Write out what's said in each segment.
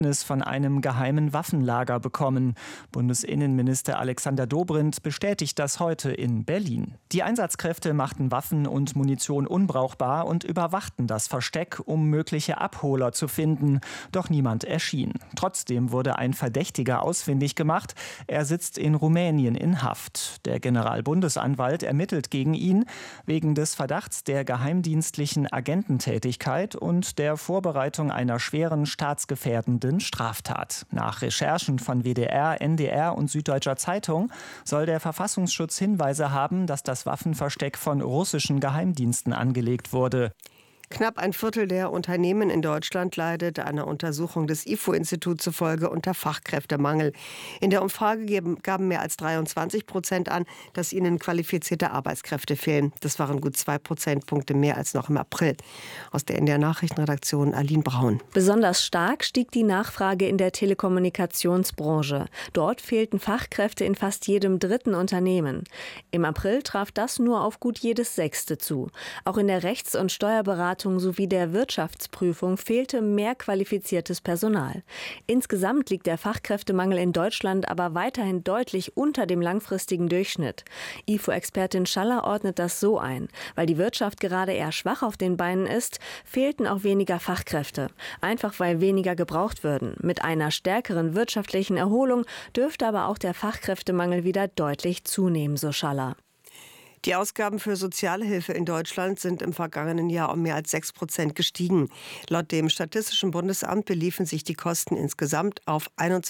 von einem geheimen Waffenlager bekommen. Bundesinnenminister Alexander Dobrindt bestätigt das heute in Berlin. Die Einsatzkräfte machten Waffen und Munition unbrauchbar und überwachten das Versteck, um mögliche Abholer zu finden. Doch niemand erschien. Trotzdem wurde ein Verdächtiger ausfindig gemacht. Er sitzt in Rumänien in Haft. Der Generalbundesanwalt ermittelt gegen ihn wegen des Verdachts der geheimdienstlichen Agententätigkeit und der Vorbereitung einer schweren staatsgefährdenden Straftat. Nach Recherchen von WDR, NDR und Süddeutscher Zeitung soll der Verfassungsschutz Hinweise haben, dass das Waffenversteck von russischen Geheimdiensten angelegt wurde. Knapp ein Viertel der Unternehmen in Deutschland leidet einer Untersuchung des IFO-Instituts zufolge unter Fachkräftemangel. In der Umfrage gaben mehr als 23% an, dass ihnen qualifizierte Arbeitskräfte fehlen. Das waren gut 2 Prozentpunkte mehr als noch im April. Aus der NDR Nachrichtenredaktion Aline Braun. Besonders stark stieg die Nachfrage in der Telekommunikationsbranche. Dort fehlten Fachkräfte in fast jedem dritten Unternehmen. Im April traf das nur auf gut jedes sechste zu. Auch in der Rechts- und Steuerberatung sowie der Wirtschaftsprüfung fehlte mehr qualifiziertes Personal. Insgesamt liegt der Fachkräftemangel in Deutschland aber weiterhin deutlich unter dem langfristigen Durchschnitt. IFO-Expertin Schaller ordnet das so ein. Weil die Wirtschaft gerade eher schwach auf den Beinen ist, fehlten auch weniger Fachkräfte. Einfach weil weniger gebraucht würden. Mit einer stärkeren wirtschaftlichen Erholung dürfte aber auch der Fachkräftemangel wieder deutlich zunehmen, so Schaller. Die Ausgaben für Sozialhilfe in Deutschland sind im vergangenen Jahr um mehr als 6% gestiegen. Laut dem Statistischen Bundesamt beliefen sich die Kosten insgesamt auf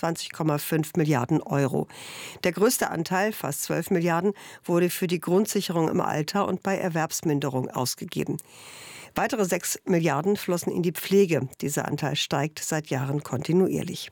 21,5 Milliarden Euro. Der größte Anteil, fast 12 Milliarden, wurde für die Grundsicherung im Alter und bei Erwerbsminderung ausgegeben. Weitere 6 Milliarden flossen in die Pflege. Dieser Anteil steigt seit Jahren kontinuierlich.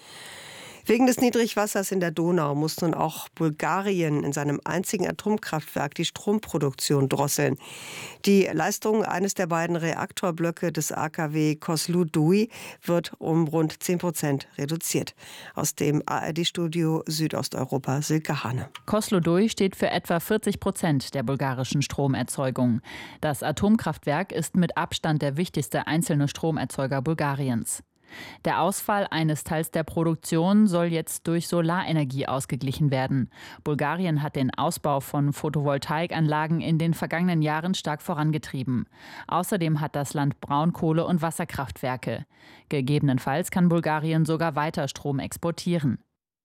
Wegen des Niedrigwassers in der Donau muss nun auch Bulgarien in seinem einzigen Atomkraftwerk die Stromproduktion drosseln. Die Leistung eines der beiden Reaktorblöcke des AKW Kozloduy wird um rund 10% reduziert. Aus dem ARD-Studio Südosteuropa, Silke Hane. Kozloduy steht für etwa 40% der bulgarischen Stromerzeugung. Das Atomkraftwerk ist mit Abstand der wichtigste einzelne Stromerzeuger Bulgariens. Der Ausfall eines Teils der Produktion soll jetzt durch Solarenergie ausgeglichen werden. Bulgarien hat den Ausbau von Photovoltaikanlagen in den vergangenen Jahren stark vorangetrieben. Außerdem hat das Land Braunkohle- und Wasserkraftwerke. Gegebenenfalls kann Bulgarien sogar weiter Strom exportieren.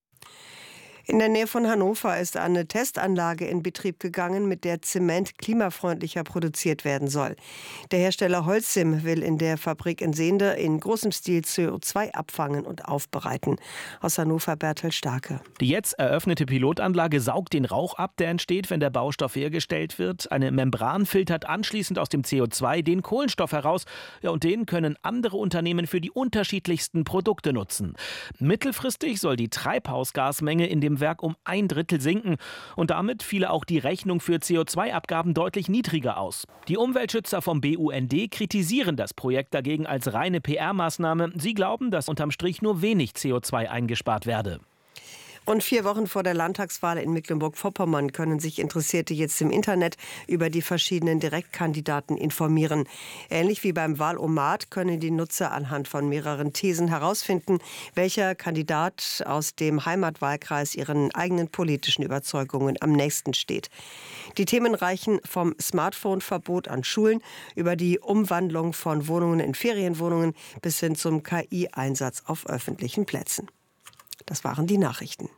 In der Nähe von Hannover ist eine Testanlage in Betrieb gegangen, mit der Zement klimafreundlicher produziert werden soll. Der Hersteller Holcim will in der Fabrik in Sehnde in großem Stil CO2 abfangen und aufbereiten. Aus Hannover Bertel Starke. Die jetzt eröffnete Pilotanlage saugt den Rauch ab, der entsteht, wenn der Baustoff hergestellt wird. Eine Membran filtert anschließend aus dem CO2 den Kohlenstoff heraus. Ja, und den können andere Unternehmen für die unterschiedlichsten Produkte nutzen. Mittelfristig soll die Treibhausgasmenge in dem Werk um 1/3 sinken und damit fiele auch die Rechnung für CO2-Abgaben deutlich niedriger aus. Die Umweltschützer vom BUND kritisieren das Projekt dagegen als reine PR-Maßnahme. Sie glauben, dass unterm Strich nur wenig CO2 eingespart werde. Und 4 Wochen vor der Landtagswahl in Mecklenburg-Vorpommern können sich Interessierte jetzt im Internet über die verschiedenen Direktkandidaten informieren. Ähnlich wie beim Wahlomat können die Nutzer anhand von mehreren Thesen herausfinden, welcher Kandidat aus dem Heimatwahlkreis ihren eigenen politischen Überzeugungen am nächsten steht. Die Themen reichen vom Smartphone-Verbot an Schulen über die Umwandlung von Wohnungen in Ferienwohnungen bis hin zum KI-Einsatz auf öffentlichen Plätzen. Das waren die Nachrichten.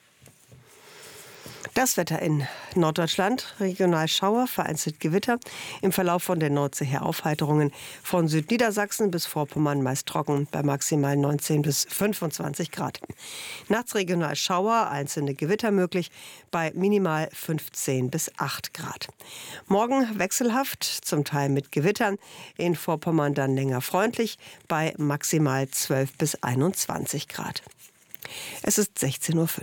Das Wetter in Norddeutschland, regional Schauer, vereinzelt Gewitter. Im Verlauf von der Nordsee her Aufheiterungen. Von Südniedersachsen bis Vorpommern meist trocken, bei maximal 19 bis 25 Grad. Nachts regional Schauer, einzelne Gewitter möglich, bei minimal 15 bis 8 Grad. Morgen wechselhaft, zum Teil mit Gewittern. In Vorpommern dann länger freundlich, bei maximal 12 bis 21 Grad. Es ist 16:05 Uhr.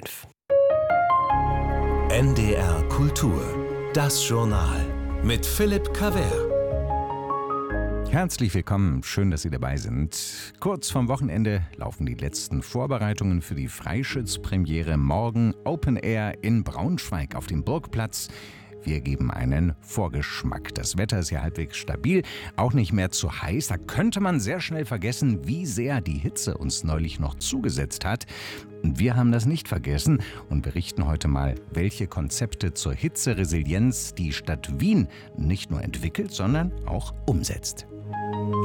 NDR Kultur, das Journal mit Philipp Cavert. Herzlich willkommen, schön, dass Sie dabei sind. Kurz vorm Wochenende laufen die letzten Vorbereitungen für die Freischütz-Premiere morgen Open Air in Braunschweig auf dem Burgplatz. wir geben einen Vorgeschmack. Das Wetter ist ja halbwegs stabil, auch nicht mehr zu heiß. Da könnte man sehr schnell vergessen, wie sehr die Hitze uns neulich noch zugesetzt hat. Und wir haben das nicht vergessen und berichten heute mal, welche Konzepte zur Hitzeresilienz die Stadt Wien nicht nur entwickelt, sondern auch umsetzt.